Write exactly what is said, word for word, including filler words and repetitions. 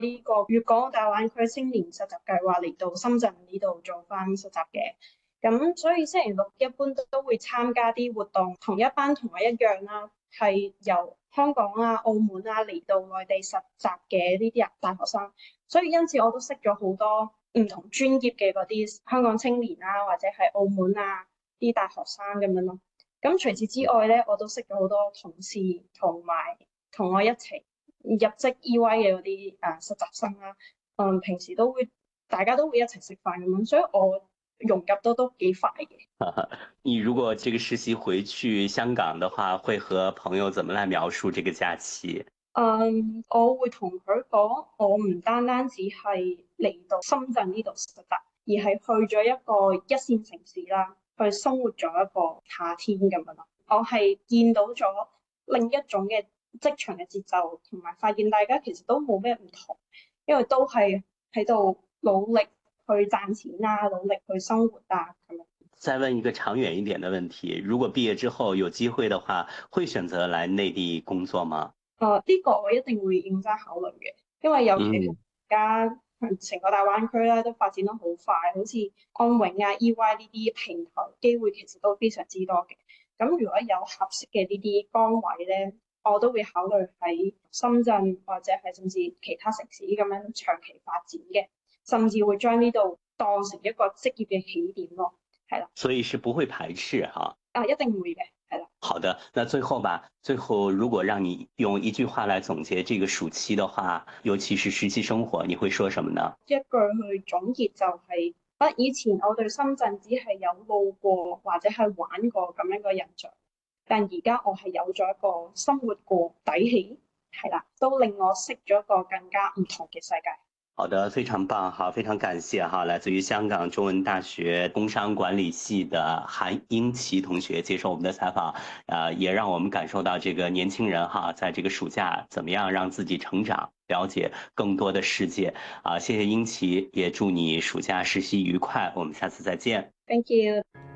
呢個粵港澳大灣區青年實習計劃嚟到深圳呢度做翻實習嘅。咁所以星期六一般都都會參加啲活動，同一班同學一樣啦，係由香港啊、澳門啊嚟到內地實習嘅呢啲大學生。所以因此我都識咗好多唔同專業嘅嗰啲香港青年啊，或者係澳門啊啲大學生咁樣咯。咁除此之外咧，我都識咗好多同事同埋同我一齊入職 E Y 嘅嗰啲誒實習生啦。嗯，平時都會大家都會一齊食飯咁樣，所以我融入都都幾快嘅。 你如果這個實習回去香港的話，會和朋友怎麼來描述這個假期？ 嗯，我會同佢講，我唔單單只係嚟到深圳呢度實習，而係去咗一個一線城市啦，去生活咗一個夏天咁樣咯。我係見到咗另一種嘅職場嘅節奏，同埋發現大家其實都冇咩唔同，因為都係喺度努力去賺錢啊，努力去生活啊咁樣。 再問一個長遠一點的問題，如果畢業之後有機會的話，會選擇來內地工作嗎？ 誒呢、這個我一定會認真考慮嘅，因為尤其係嗯。 而家成個大灣區咧都發展得好快，好似安永啊、E Y 呢啲平台機會其實都非常之多嘅。咁如果有合適嘅呢啲崗位咧，我都會考慮喺深圳或者係甚至其他城市咁樣長期發展嘅，甚至會將呢度當成一個職業嘅起點咯。係啦， 所以是不會排斥哈。 啊一定會嘅，係啦。 好的，那最後吧，最後如果讓你用一句話來總結這個暑期的話，尤其是實習生活，你會說什麼呢？ 一句去總結就係、是，不以前我對深圳只係有路過或者係玩過咁樣嘅印象，但而家我係有咗一個生活過底氣，係啦，都令我識咗一個更加唔同嘅世界。 好的，非常棒哈，非常感謝哈，來自於香港中文大學工商管理系的韓英奇同學接受我們的採訪，呃，也讓我們感受到這個年輕人哈，在這個暑假怎麼樣讓自己成長，了解更多的世界啊，謝謝英奇，也祝你暑假實習愉快，我們下次再見。 Thank you。